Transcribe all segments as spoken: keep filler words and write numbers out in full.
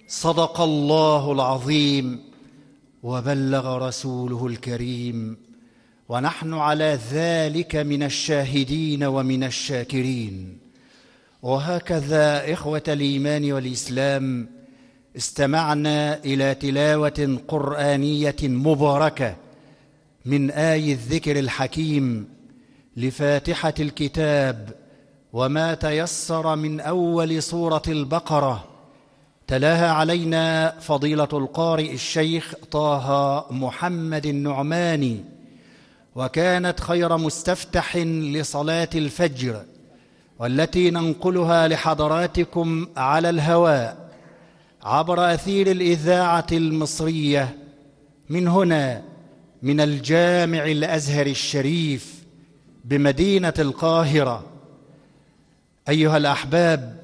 صدق الله العظيم وبلغ رسوله الكريم، ونحن على ذلك من الشاهدين ومن الشاكرين. وهكذا إخوة الإيمان والإسلام، استمعنا إلى تلاوة قرآنية مباركة من آي الذكر الحكيم لفاتحة الكتاب وما تيسر من أول سورة البقرة. تلاها علينا فضيلة القارئ الشيخ طه محمد النعماني، وكانت خير مستفتح لصلاة الفجر، والتي ننقلها لحضراتكم على الهواء عبر أثير الإذاعة المصرية من هنا، من الجامع الأزهر الشريف بمدينة القاهرة. أيها الأحباب،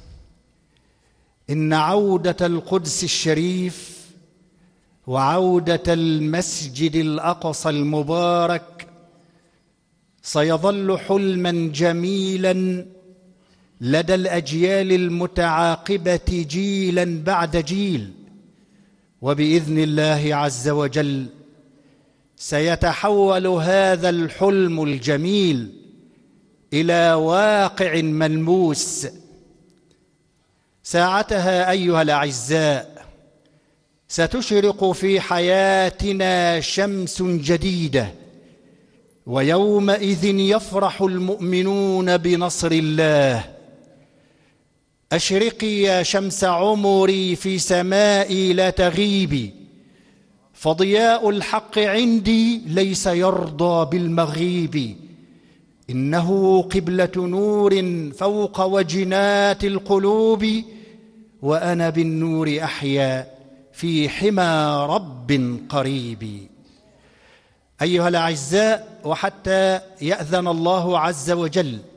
إن عودة القدس الشريف وعودة المسجد الأقصى المبارك سيظل حلماً جميلاً لدى الأجيال المتعاقبة جيلاً بعد جيل، وبإذن الله عز وجل سيتحول هذا الحلم الجميل إلى واقع ملموس. ساعتها أيها الأعزاء ستشرق في حياتنا شمس جديدة، ويومئذ يفرح المؤمنون بنصر الله. أشرقي يا شمس عمري في سمائي لا تغيبي، فضياء الحق عندي ليس يرضى بالمغيب. إنه قبلة نور فوق وجنات القلوب، وأنا بالنور أحيا في حمى رب قريب. أيها الأعزاء، وحتى يأذن الله عز وجل